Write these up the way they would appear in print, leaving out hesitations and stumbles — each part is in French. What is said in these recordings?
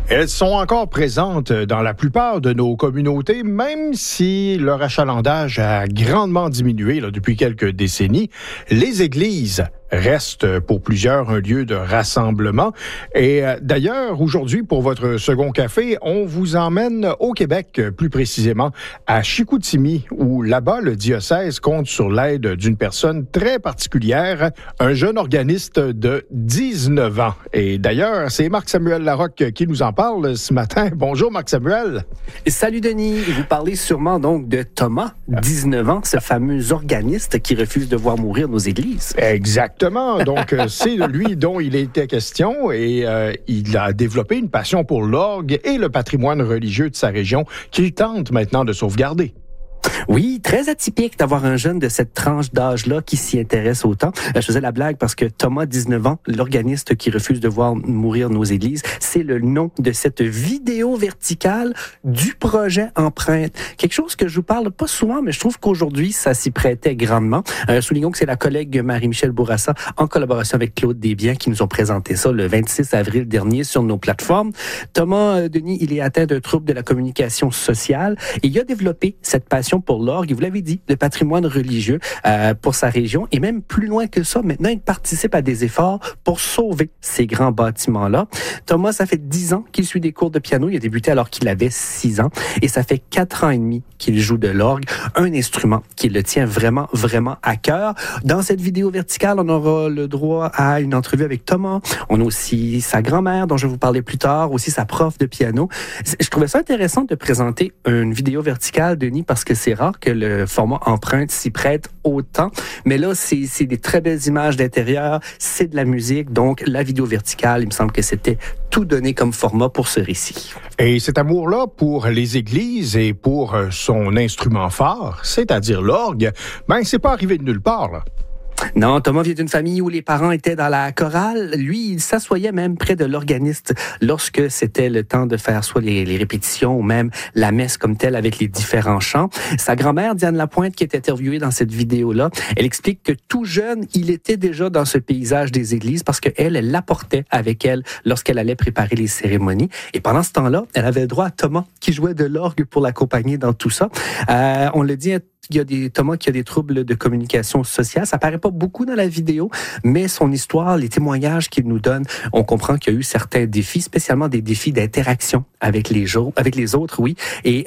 Elles sont encore présentes dans la plupart de nos communautés, même si leur achalandage a grandement diminué depuis quelques décennies. Les églises restent pour plusieurs un lieu de rassemblement. Et d'ailleurs, aujourd'hui, pour votre second café, on vous emmène au Québec, plus précisément à Chicoutimi, où là-bas, le diocèse compte sur l'aide d'une personne très particulière, un jeune organiste de 19 ans. Et d'ailleurs, c'est Marc-Samuel Larocque qui nous en parle ce matin. Bonjour Marc-Samuel. Salut Denis. Vous parlez sûrement donc de Thomas, 19 ans, ce fameux organiste qui refuse de voir mourir nos églises. Exactement. Donc, c'est de lui dont il était question et il a développé une passion pour l'orgue et le patrimoine religieux de sa région qu'il tente maintenant de sauvegarder. Oui, très atypique d'avoir un jeune de cette tranche d'âge-là qui s'y intéresse autant. Je faisais la blague parce que Thomas, 19 ans, l'organiste qui refuse de voir mourir nos églises, c'est le nom de cette vidéo verticale du projet Empreinte. Quelque chose que je vous parle pas souvent, mais je trouve qu'aujourd'hui, ça s'y prêtait grandement. Soulignons que c'est la collègue Marie-Michel Bourassa, en collaboration avec Claude Desbiens, qui nous ont présenté ça le 26 avril dernier sur nos plateformes. Thomas, Denis, il est atteint d'un trouble de la communication sociale et il a développé cette passion pour l'orgue, et vous l'avez dit, le patrimoine religieux pour sa région, et même plus loin que ça, maintenant il participe à des efforts pour sauver ces grands bâtiments-là. Thomas, ça fait 10 ans qu'il suit des cours de piano, il a débuté alors qu'il avait 6 ans, et ça fait 4 ans et demi qu'il joue de l'orgue, un instrument qui le tient vraiment, vraiment à cœur. Dans cette vidéo verticale, on aura le droit à une entrevue avec Thomas, on a aussi sa grand-mère, dont je vais vous parler plus tard, aussi sa prof de piano. Je trouvais ça intéressant de présenter une vidéo verticale, Denis, parce que c'est rare que le format Empreinte s'y prête autant. Mais là, c'est des très belles images d'intérieur, c'est de la musique. Donc, la vidéo verticale, il me semble que c'était tout donné comme format pour ce récit. Et cet amour-là pour les églises et pour son instrument phare, c'est-à-dire l'orgue, c'est pas arrivé de nulle part, là. Non, Thomas vient d'une famille où les parents étaient dans la chorale. Lui, il s'assoyait même près de l'organiste lorsque c'était le temps de faire soit les répétitions ou même la messe comme telle avec les différents chants. Sa grand-mère, Diane Lapointe, qui est interviewée dans cette vidéo-là, elle explique que tout jeune, il était déjà dans ce paysage des églises parce qu'elle l'apportait avec elle lorsqu'elle allait préparer les cérémonies. Et pendant ce temps-là, elle avait le droit à Thomas qui jouait de l'orgue pour l'accompagner dans tout ça. On le dit, il y a Thomas qui a des troubles de communication sociale. Ça paraît pas beaucoup dans la vidéo, mais son histoire, les témoignages qu'il nous donne, on comprend qu'il y a eu certains défis, spécialement des défis d'interaction avec les autres, oui. Et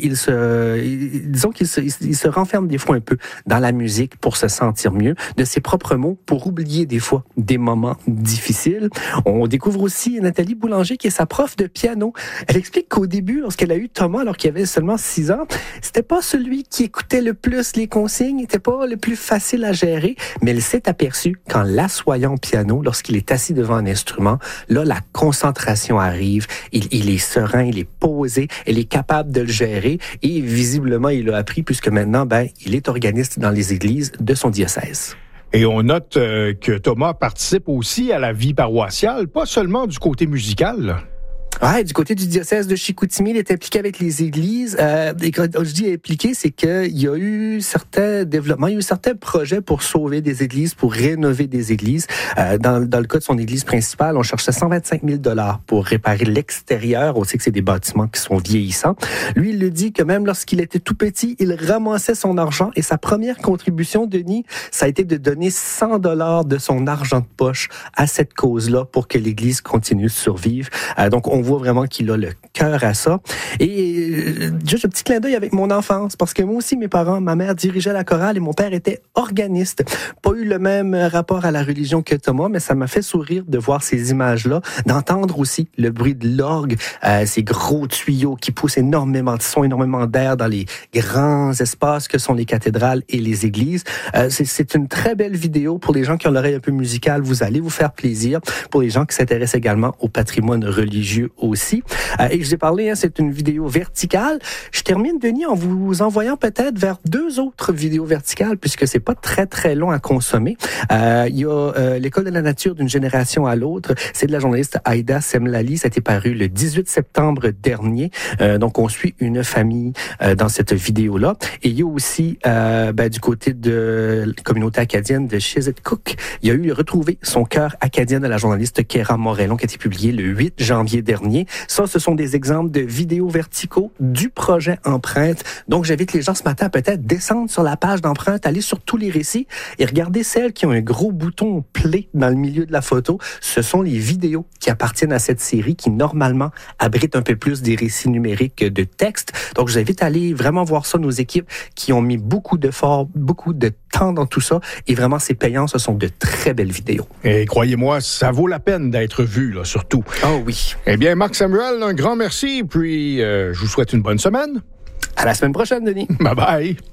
disons qu'il se renferme des fois un peu dans la musique pour se sentir mieux, de ses propres mots, pour oublier des fois des moments difficiles. On découvre aussi Nathalie Boulanger, qui est sa prof de piano. Elle explique qu'au début, lorsqu'elle a eu Thomas, alors qu'il avait seulement 6 ans, c'était pas celui qui écoutait le plus les consignes, n'était pas le plus facile à gérer, mais elle s'est aperçue qu'en l'assoyant au piano, lorsqu'il est assis devant un instrument, là, la concentration arrive, il est serein, il est posé, elle est capable de le gérer et visiblement, il l'a appris puisque maintenant, il est organiste dans les églises de son diocèse. Et on note que Thomas participe aussi à la vie paroissiale, pas seulement du côté musical. Ouais, du côté du diocèse de Chicoutimi, il est impliqué avec les églises. Et quand je dis impliqué, c'est qu'il y a eu certains développements, il y a eu certains projets pour sauver des églises, pour rénover des églises. Dans le cas de son église principale, on cherchait 125 000 $ pour réparer l'extérieur. On sait que c'est des bâtiments qui sont vieillissants. Lui, il le dit que même lorsqu'il était tout petit, il ramassait son argent et sa première contribution, Denis, ça a été de donner 100 $ de son argent de poche à cette cause-là pour que l'église continue de survivre. Donc, on voit vraiment qu'il a le cœur à ça. Et juste un petit clin d'œil avec mon enfance, parce que moi aussi, ma mère dirigeait la chorale et mon père était organiste. Pas eu le même rapport à la religion que Thomas, mais ça m'a fait sourire de voir ces images-là, d'entendre aussi le bruit de l'orgue, ces gros tuyaux qui poussent énormément de son, énormément d'air dans les grands espaces que sont les cathédrales et les églises. C'est une très belle vidéo pour les gens qui ont l'oreille un peu musicale. Vous allez vous faire plaisir. Pour les gens qui s'intéressent également au patrimoine religieux aussi. Et je vous ai parlé, c'est une vidéo verticale. Je termine, Denis, en vous envoyant peut-être vers 2 autres vidéos verticales, puisque c'est pas très, très long à consommer. Il y a L'école de la nature d'une génération à l'autre. C'est de la journaliste Aïda Semlali. Ça a été paru le 18 septembre dernier. Donc, on suit une famille dans cette vidéo-là. Et il y a aussi, du côté de la communauté acadienne de Shizit Cook, il y a eu retrouvé son cœur acadien de la journaliste Kéra Morellon, qui a été publié le 8 janvier dernier. dernier. Ça, ce sont des exemples de vidéos verticaux du projet Empreinte. Donc, j'invite les gens ce matin à peut-être descendre sur la page d'Empreinte, aller sur tous les récits et regarder celles qui ont un gros bouton play dans le milieu de la photo. Ce sont les vidéos qui appartiennent à cette série qui, normalement, abritent un peu plus des récits numériques de texte. Donc, je vous invite à aller vraiment voir ça, nos équipes qui ont mis beaucoup d'efforts, beaucoup de temps dans tout ça. Et vraiment, c'est payant. Ce sont de très belles vidéos. Et croyez-moi, ça vaut la peine d'être vu, là, surtout. Oh oui. Eh bien, Marc Samuel, un grand merci. Puis, je vous souhaite une bonne semaine. À la semaine prochaine, Denis. Bye bye.